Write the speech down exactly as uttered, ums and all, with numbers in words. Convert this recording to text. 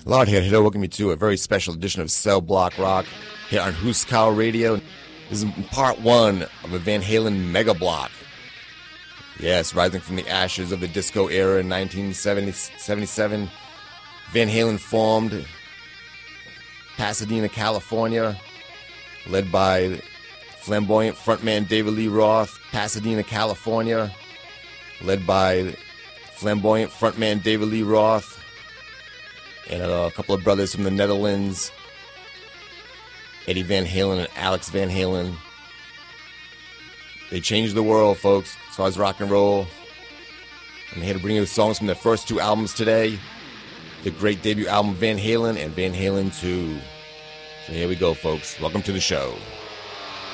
Lord here, here, welcome you to a very special edition of Cell Block Rock here on Huskow Radio. This is part one of a Van Halen mega block. Yes, rising from the ashes of the disco era in nineteen seventy-seven, Van Halen formed Pasadena, California, led by flamboyant frontman David Lee Roth. Pasadena, California, led by flamboyant frontman David Lee Roth. And a couple of brothers from the Netherlands, Eddie Van Halen and Alex Van Halen. They changed the world, folks, as far as rock and roll. I'm here to bring you songs from their first two albums today. The great debut album Van Halen and Van Halen two. So here we go, folks. Welcome to the show.